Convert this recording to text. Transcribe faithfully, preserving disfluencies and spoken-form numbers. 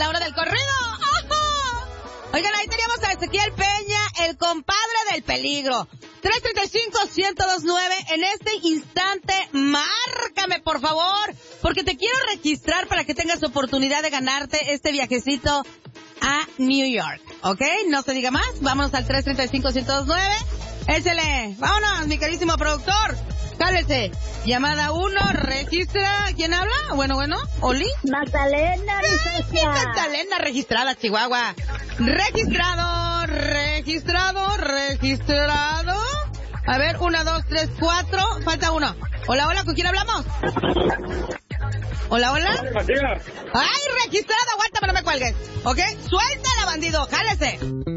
la hora del corrido. ¡Ajá! Oigan, ahí teníamos a Ezequiel Peña, el compadre del peligro. tres tres cinco, uno cero dos nueve. En este instante, márcame, por favor, porque te quiero registrar para que tengas oportunidad de ganarte este viajecito a New York, ¿ok? No se diga más, vámonos al tres tres cinco, uno cero dos nueve. Échale, vámonos, mi carísimo productor. Cálese. Llamada uno, registra. ¿Quién habla? Bueno, bueno, ¿Oli? Magdalena, mi socia. Magdalena, registrada, Chihuahua. Registrado, registrado, registrado. A ver, una, dos, tres, cuatro. Falta uno. Hola, hola, ¿con quién hablamos? Hola, hola. Ay, registrado, aguántame, no me cuelgues. ¿Ok? Suéltala, bandido, jálese.